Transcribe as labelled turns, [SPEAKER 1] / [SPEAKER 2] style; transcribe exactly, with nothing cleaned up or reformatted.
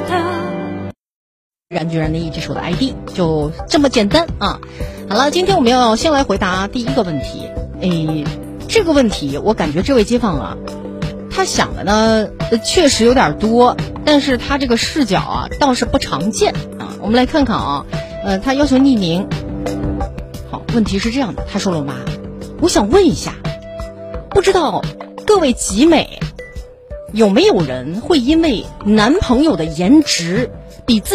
[SPEAKER 1] 然居然的一这是我的 I D， 就这么简单啊。好了，今天我们要先来回答第一个问题。诶，这个问题我感觉这位街坊啊，他想的呢确实有点多，但是他这个视角啊倒是不常见啊。我们来看看啊，呃，他要求匿名。好，问题是这样的，他说了，妈，我想问一下，不知道各位集美有没有人会因为男朋友的颜值比自己